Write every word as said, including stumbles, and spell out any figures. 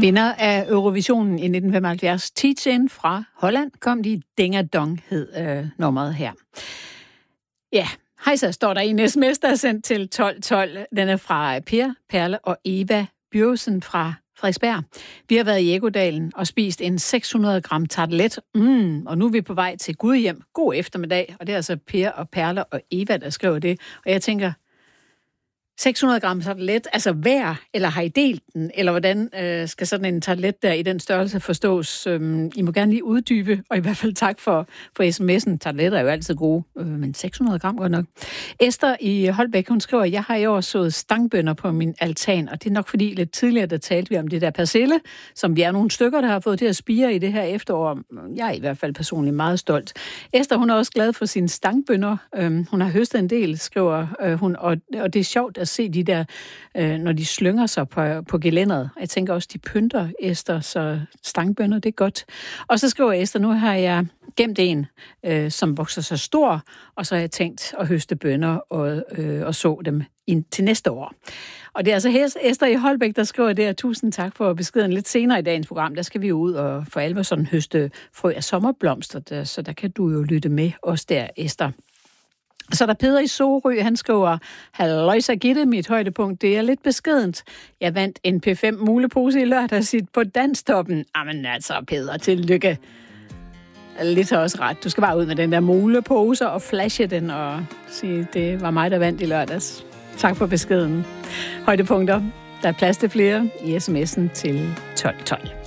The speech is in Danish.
Vinder af Eurovisionen i nitten femoghalvfjerds, Tietjen fra Holland, kom de Ding-a-dong, hed øh, nummeret her. Ja, hej så, står der i en sms, der er sendt til tolv tolv. Den er fra Per, Perle og Eva Bjørsen fra Frederiksberg. Vi har været i Ekkodalen og spist en seks hundrede gram tartelet. Mm, og nu er vi på vej til Gudhjem. God eftermiddag. Og det er altså Per og Perle og Eva, der skriver det. Og jeg tænker, seks hundrede gram tartelet, altså hver, eller har I delt den? Eller hvordan øh, skal sådan en tartelet der i den størrelse forstås? Øhm, I må gerne lige uddybe, og i hvert fald tak for, for sms'en. Tarteletter er jo altid gode, øh, men seks hundrede gram godt nok. Esther i Holbæk, hun skriver, jeg har i år sået stangbønner på min altan, og det er nok fordi lidt tidligere, der talte vi om det der persille, som vi er nogle stykker, der har fået til at spire i det her efterår. Jeg er i hvert fald personligt meget stolt. Esther, hun er også glad for sine stangbønner. Øhm, hun har høstet en del, skriver øh, hun, og, og det er sjovt at se de der, øh, når de slynger sig på, på gelænderet. Jeg tænker også, de pynter, Esther, så stangbønner, det er godt. Og så skriver Esther, nu har jeg gemt en, øh, som vokser så stor, og så har jeg tænkt at høste bønner og, øh, og så dem ind til næste år. Og det er altså Esther i Holbæk, der skriver det, og tusind tak for beskeden. Lidt senere i dagens program, der skal vi jo ud og for alvor sådan høste frø af sommerblomster, der, så der kan du jo lytte med os der, Esther. Så der Peder i Sorø, han skriver, halløjsa Gitte, mit højdepunkt, det er lidt beskedent. Jeg vandt en P fem mulepose i lørdag sit på danstoppen. Jamen altså, Peder, tillykke. Lidt har også ret. Du skal bare ud med den der mulepose og flashe den og sige, det var mig, der vandt i lørdags. Tak for beskeden. Højdepunkter. Der er plads til flere i sms'en til tolv tolv.